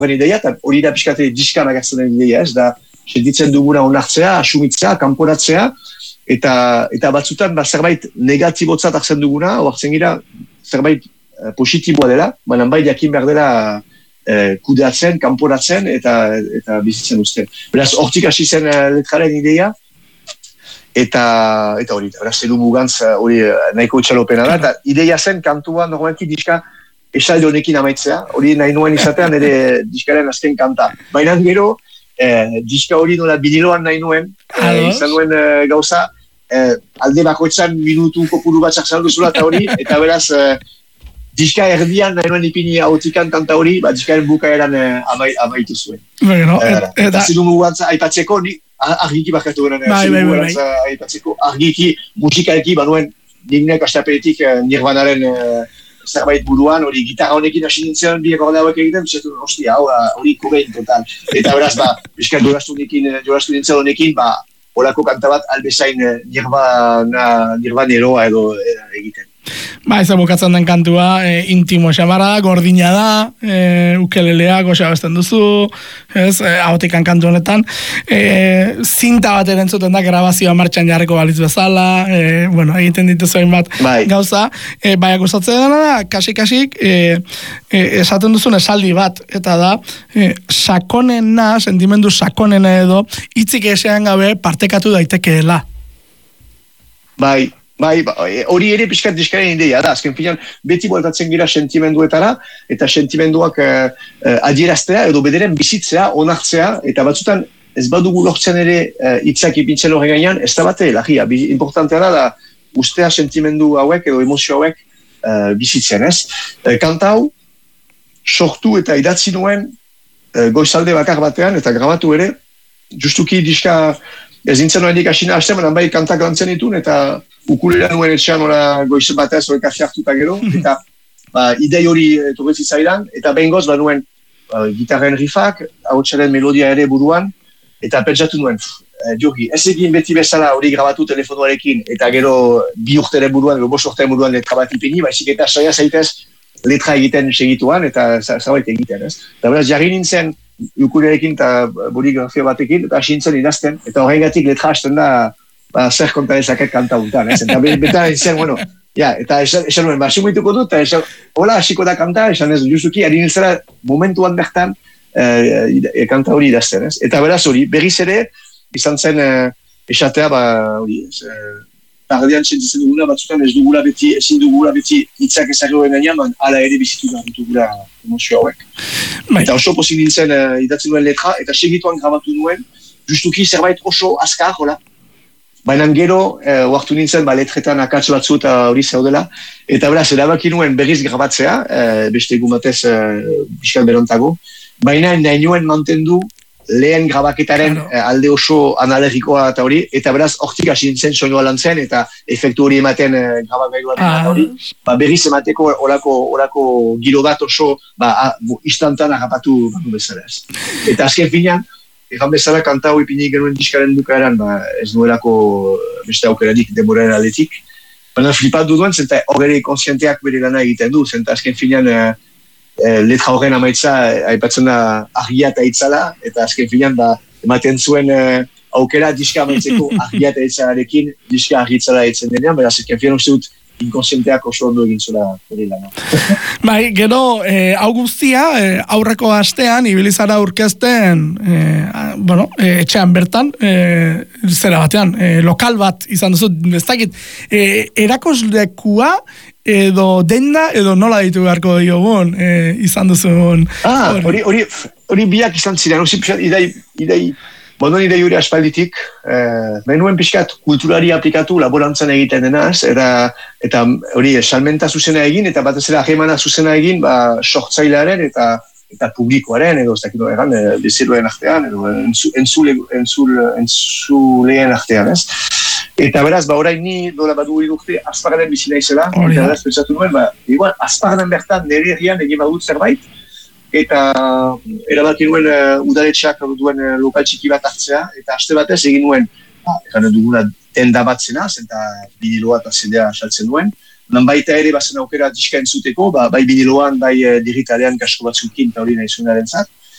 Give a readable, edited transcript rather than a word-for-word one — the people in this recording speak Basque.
ideia, eta hori da pixkate diskan agertzen den ideia, ez da, sentitzen duguna onartzea, asumitzea, kanporatzea, eta batzutan zerbait negatibotzat hartzen duguna, hartzen gira zerbait positiboa dela, baina bai jakin behar dela kudeatzen, kanporatzen eta bizitzen uzten. Beraz, hortik hasi zen letraren ideia, eta hori, beraz, zeru mugantz hori nahiko txalopena da, eta ideia zen kantua normalki diska esaldi honekin amaitzea, hori nahi nuen izatean ere diskaren azken kanta. Baina gero, diska hori nola biniloan nahi nuen, izan nuen gauza, alde bakoitzan minutu kopuru batzak zan duzula eta hori, eta beraz, diska erdian nahi nuen ipini hautikan kanta hori, diskaren bukaeran amaitu zuen. Eta zidu mugantza aipatzeko, argiki bakatu garen, zidu mugantza aipatzeko, argiki, musikaeki, banuen, nik astaperetik Nirvanaren zerbait buruan, hori gitarra honekin hasi nintzen bi akorde hauek egiten, bizatu, hostia, hori kogein total. Eta beraz, bizkat jolastu nintzen honekin, horako kanta bat albezain Nirvaneroa edo egiten. Ez bukatzen den kantua, intimo xamarra, gordina da, ukelelea, goxa bazten duzu, ahotikan kantu honetan, zinta bat erantzuten da, grabazioa martxan jarriko balitz bezala, egiten dituzu hainbat gauza, bai akusatzen dena da, kasik, esaten duzun esaldi bat, eta da, sakonena, sentimendu sakonena edo, hitzik esean gabe partekatu daitekeela. Bai, hori ere pixkat diskaren ideia da, azken finan beti bueltatzen gira sentimenduetara, eta sentimenduak adieraztea edo bederen bizitzea, onartzea, eta batzutan ez badugu lortzen ere hitzak ipintzen horre gainean, ez da bate, lagia, importantea da ustea sentimendu hauek edo emozio hauek bizitzen, ez? Kanta hau, sortu eta idatzi nuen goizalde bakar batean, eta grabatu ere, justuki diska ez nintzen noenik asina hasten, baina bai kantak lantzen ditun, eta ukulera nuen etxean goizen batez, hori kafe hartuta gero, eta idei hori torretzi zaidan, eta behingoz nuen gitarren rifak, ahotsaren melodia ere buruan, eta pentsatu nuen, Jorgi, ez egin beti bezala hori grabatu telefonoarekin, eta gero 2 urteren buruan, edo 5 urteren buruan letra bat ipini, baizik eta saia zaitez letra egiten segituan, eta zerbait egiten, ez? Eta beraz, jarri nintzen ukulelekin eta boligrafia batekin, eta hasi nintzen idazten, eta horregatik letra hasten da zer konta dezaket kanta untan, ez? Eta betan nintzen, eta esan nuen, simulituko dut, eta hola hasiko da kanta, esan ez, justuki, ari nintzera momentuan bertan kanta hori idazten, ez? Eta beraz hori, berriz ere, izan zen esatea, tardean sentitzen duguna, batzutan ezin dugula beti hitzak ezagoen gainean, ala ere bizitu behar dugula emozio hauek. Eta oso pozin nintzen idatzen nuen letra, eta segituan grabatu nuen, justuki zerbait oso azkar, hola. Baina gero, oartu nintzen, letretan akatz batzu eta hori zaudela, eta beraz, erabaki nuen berriz grabatzea, beste egun batez pixkat berontago, baina nahi nuen mantendu lehen grabaketaren alde oso analogikoa eta hori, eta beraz, hortik hasi nintzen soinua lantzen, eta efektu hori ematen grabakailuan hori, berriz emateko orako giro bat oso instantan agapatu bezala ez. Eta azken finean, egan bezala kanta hori ipini genuen diskaren bukaeran, ez nuelako beste aukeradik denboraren aldetik, baina flipat duduen, zenta horre konsienteak bere lana egiten du, zenta azken finean letra horren amaitza aipatzen da argia eta itzala, eta azken finean ematen zuen aukera diska amaitzeko argia eta itzalarekin, diska argi itzala etzen denean, beraz azken finean uste dut inkonsienteak oso ondo egin zula hori lana. Gero, hau guztia, aurreko astean, ibilizara aurkezten, etxean bertan, zera batean, lokal bat izan duzu, ez dakit, erakoslekua, edo denda, edo nola ditu beharko diogun, izan duzun. Hori biak izan ziren, idei hori aspalditik, menuen pixkat kulturari aplikatu laborantzan egiten denaz, eta hori salmenta zuzena egin, eta batez ere ahemana zuzena egin, sortzailearen eta publikoaren, edo ez dakit egan, bezeroen artean, edo entzuleen artean, ez? Eta beraz, orain ni dola badu urte Azparnen bizi naizela, eta beraz pentsatu nuen, igual, Azparnen bertan nire herrian egin badut zerbait, eta erabaki nuen udaletxeak duen lokal txiki bat hartzea, eta aste batez egin nuen, egan duguna tenda bat zenaz, eta biniloa eta zendea saltzen nuen, baita ere bazen aukera diska entzuteko, bai biniloan, bai digitalean kasko batzukin eta hori nahi zuenaren zat,